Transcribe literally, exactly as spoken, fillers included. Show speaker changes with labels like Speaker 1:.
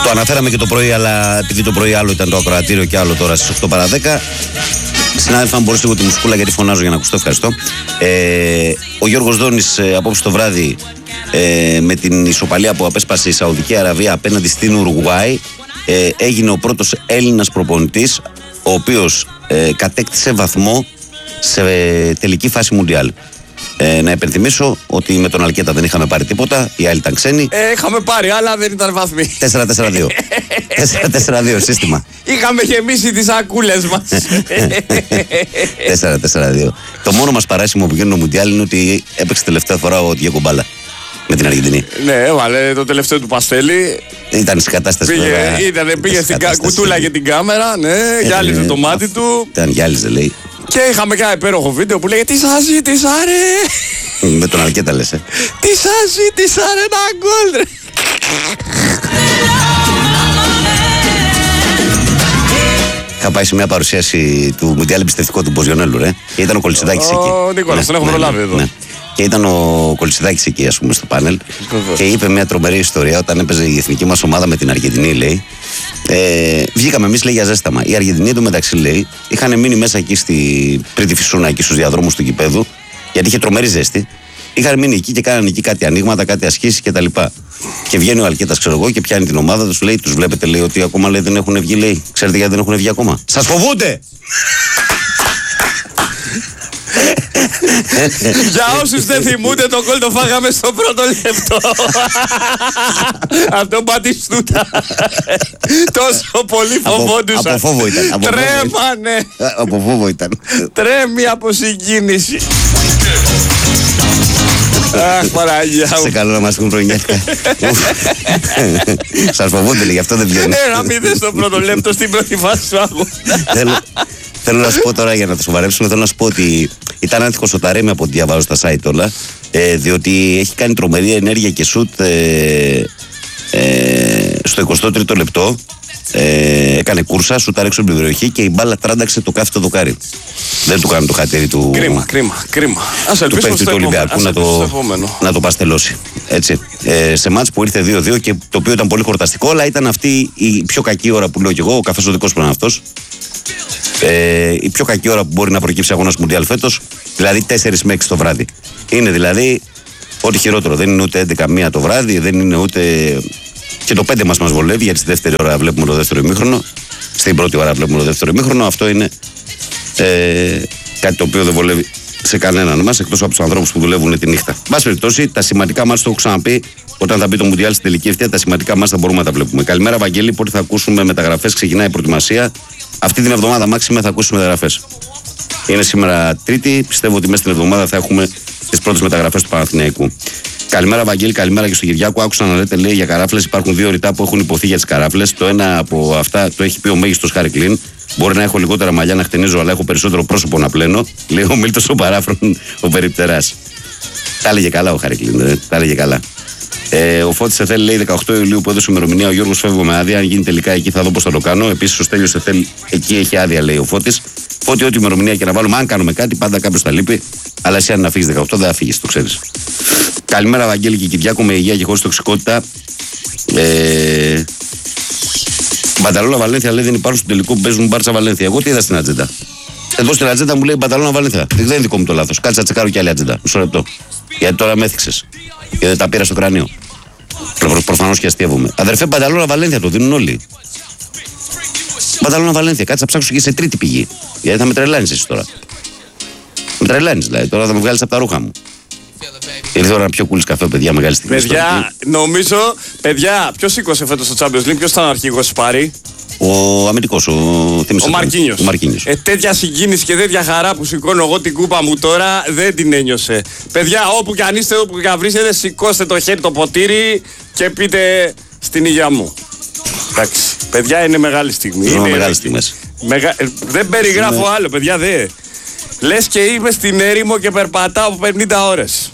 Speaker 1: Το αναφέραμε και το πρωί, αλλά επειδή το πρωί άλλο ήταν το ακροατήριο και άλλο τώρα στις οκτώ παρά δέκα. Συνάδελφα, αν μπορείς λίγο τη μουσικούλα, γιατί φωνάζω για να ακουστώ, ευχαριστώ. Ε, ο Γιώργος Δόνης ε, απόψε το βράδυ ε, με την ισοπαλία που απέσπασε η Σαουδική Αραβία απέναντι στην Ουρουγουάη ε, έγινε ο πρώτος Έλληνας προπονητής ο οποίος ε, κατέκτησε βαθμό σε τελική φάση Μουντιάλ. Ε, να υπενθυμίσω ότι με τον Αλκέτα δεν είχαμε πάρει τίποτα, οι άλλοι ήταν ξένοι.
Speaker 2: Ε, είχαμε πάρει, αλλά δεν ήταν βαθμοί.
Speaker 1: τέσσερα τέσσερα δύο. τέσσερα τέσσερα δύο σύστημα.
Speaker 2: Είχαμε γεμίσει τις σακούλες μας.
Speaker 1: τέσσερα τέσσερα δύο. Το μόνο μας παράσημο που γίνει το Μουντιάλ είναι ότι έπαιξε τελευταία φορά ο Διέγκο Μπάλα με την Αργεντινή.
Speaker 2: Ναι, έβαλε το τελευταίο του παστέλι.
Speaker 1: Ήταν σε κατάσταση.
Speaker 2: Πήγε, ήτανε, πήγε στην κουτούλα και την κάμερα, ναι, ε, γυάλιζε το μάτι του.
Speaker 1: Ήταν γυάλιζε, λέει.
Speaker 2: Και είχαμε και ένα υπέροχο βίντεο που λέγε τι σας ζήτησα ρε.
Speaker 1: Με τον Αλκέτα λες, ε.
Speaker 2: Τι σας ζήτησα ρε, ένα γκολ ρε.
Speaker 1: Είχα πάει σε μια παρουσίαση του Μουντιάλ εμπιστευτικό του Μποζιονέλου, ρε. Και ήταν ο Κολτσιδάκης εκεί.
Speaker 2: Ο Νίκολας, τον έχω προλάβει εδώ.
Speaker 1: Και ήταν ο Κολτσιδάκης εκεί, ας πούμε, στο πάνελ. Και είπε μια τρομερή ιστορία όταν έπαιζε η εθνική μας ομάδα με την Αργεντινή, λέει. Ε, βγήκαμε εμείς, λέει, για ζέσταμα. Η Αργεντινή εντωμεταξύ, λέει, είχαν μείνει μέσα εκεί στη, πριν τη φυσούνα, εκεί στους διαδρόμους του γηπέδου, γιατί είχε τρομερή ζέστη. Είχαν μείνει εκεί και κάνανε εκεί κάτι ανοίγματα, κάτι ασκήσεις κτλ. Και βγαίνει ο Αλκέτας, ξέρω εγώ, και πιάνει την ομάδα του, λέει, τους βλέπετε, λέει, ότι ακόμα, λέει, δεν έχουν βγει, λέει. Ξέρετε γιατί δεν έχουν βγει ακόμα? Σας φοβούνται!
Speaker 2: Για όσους δεν θυμούνται, το γκολ το φάγαμε στο πρώτο λεπτό. Αυτό Μπατιστούτα. Τόσο πολύ φοβόντουσαν.
Speaker 1: Από φόβο ήταν.
Speaker 2: Τρέμανε.
Speaker 1: Από φόβο ήταν.
Speaker 2: Τρέμει από συγκίνηση. Αχ, Παναγιά μου.
Speaker 1: Σε καλό να μας έχουν προνιέφκα. Σας φοβούνται, λέει, γι' αυτό δεν βγαίνουν.
Speaker 2: Ένα μηδέν στο πρώτο λεπτό στην πρώτη φάση του αγώνα.
Speaker 1: Θέλω να σου πω τώρα, για να το σοβαρέψουμε, θέλω να σου πω ότι ήταν άτυχο ο Ταρέμι από ό,τι διαβάζω στα site όλα, ε, διότι έχει κάνει τρομερή ενέργεια και σουτ ε, ε, στο εικοστό τρίτο λεπτό. Ε, έκανε κούρσα, σουτάρει έξω από την περιοχή και η μπάλα τράνταξε το κάθετο δοκάρι. Δεν του κάνουν το χατήρι του.
Speaker 2: Κρίμα, κρίμα, κρίμα. Ας
Speaker 1: του παίκτη του Ολυμπιακού να το, να το παστελώσει. Έτσι. Ε, σε μάτς που ήρθε δύο δύο και το οποίο ήταν πολύ χορταστικό, αλλά ήταν αυτή η πιο κακή ώρα που λέω κι εγώ. Ο καφές ο δικός μου είναι αυτός. Ε, η πιο κακή ώρα που μπορεί να προκύψει αγώνας Μουντιάλ φέτος, δηλαδή τέσσερις με έξι το βράδυ. Είναι δηλαδή ό,τι χειρότερο. Δεν είναι ούτε έντεκα μία το βράδυ, δεν είναι ούτε. Και το πέντε μας μας βολεύει, γιατί στη δεύτερη ώρα βλέπουμε το δεύτερο ημίχρονο. Στην πρώτη ώρα βλέπουμε το δεύτερο ημίχρονο. Αυτό είναι ε, κάτι το οποίο δεν βολεύει σε κανέναν μας, εκτός από τους ανθρώπους που δουλεύουν τη νύχτα. Μπας περιπτώσει, τα σημαντικά μας, το έχω ξαναπεί, όταν θα μπει το Μουντιάλ στην τελική ευθεία, τα σημαντικά μας θα μπορούμε να τα βλέπουμε. Καλημέρα, Βαγγέλη, πότε θα ακούσουμε μεταγραφές? Ξεκινάει η προετοιμασία. Αυτή την εβδομάδα, μάξιμα, θα ακούσουμε μεταγραφές. Είναι σήμερα Τρίτη, πιστεύω ότι μέσα στην εβδομάδα θα έχουμε τις πρώτες μεταγραφές του Παναθηναϊκού. Καλημέρα, Βαγγέλη, καλημέρα και στο Κυριάκο. Άκουσα να λέτε, λέει, για καράφλες. Υπάρχουν δύο ρητά που έχουν υποθεί για τις καράφλες. Το ένα από αυτά το έχει πει ο μέγιστος Χάρη Κλίν. Μπορεί να έχω λιγότερα μαλλιά να χτενίζω, αλλά έχω περισσότερο πρόσωπο να πλένω. Λέει ο Μίλτος ο παράφρον, ο περιπτεράς. Τα έλεγε καλά ο Χάρη Κλίν, ε, τα έλεγε καλά. Ε, ο Φώτης Εθέλ λέει δεκαοκτώ Ιουλίου που έδωσε ημερομηνία. Ο Γιώργος φεύγω με άδεια. Αν γίνει τελικά εκεί θα δω πώς θα το κάνω. Επίσης ο Στέλιος Εθέλ εκεί έχει άδεια, λέει ο Φώτης. Φώτη, ό,τι ημερομηνία και να βάλουμε, αν κάνουμε κάτι, πάντα κάποιος θα λείπει. Αλλά εσύ αν να φύγεις δεκαοκτώ δεν θα φύγεις, το ξέρεις. Καλημέρα, Βαγγέλη και Κυριάκο, με υγεία και χωρίς τοξικότητα. Ε, Μπαταλώνα Βαλένθια λέει δεν υπάρχουν στο τελικό που παίζουν Μπάρτσα Βαλένθια. Εγώ τι είδα στην ατζέντα? Εδώ στην ατζέντα μου λέει Μπαταλώνα Βαλένθια. Δεν είναι δικό μου το λάθος. Κάτσε να τσεκάρω και άλλη ατζέντα. Μισό λεπτό. Γιατί τώρα με έθιξες. Και δεν τα πήρα στο κρανίο. Προ, προφανώς και αστείευομαι. Αδερφέ, Μπαταλώνα Βαλένθια το δίνουν όλοι. Μπαταλώνα Βαλένθια. Κάτσε να ψάξω και σε τρίτη πηγή. Γιατί θα με τρελάνεις εσύ τώρα. Με τρελάνεις δηλαδή. Τώρα θα με βγάλεις από τα ρούχα μου. Ήρθε ώρα να πιω κούλης καφέ, παιδιά, μεγάλη στιγμή.
Speaker 2: Παιδιά, νομίζω, παιδιά, ποιος σήκωσε φέτος στο Champions League, ποιος ήταν ο αρχηγός Πάρη?
Speaker 1: Ο αμυντικός, ο,
Speaker 2: ο Μαρκίνιος.
Speaker 1: Ο Μαρκίνιος.
Speaker 2: Ε, τέτοια συγκίνηση και τέτοια χαρά που σηκώνω εγώ την κούπα μου τώρα δεν την ένιωσε. Παιδιά, όπου κι αν είστε, όπου κι αν βρίσκετε, σηκώστε το χέρι το ποτήρι και πείτε στην υγεία μου. Εντάξει, παιδιά, είναι μεγάλη στιγμή.
Speaker 1: Είναι μεγάλη στιγμή.
Speaker 2: Μεγα... Δεν περιγράφω είναι... άλλο, παιδιά, δε. Λες και είμαι στην έρημο και περπατάω από πενήντα ώρες.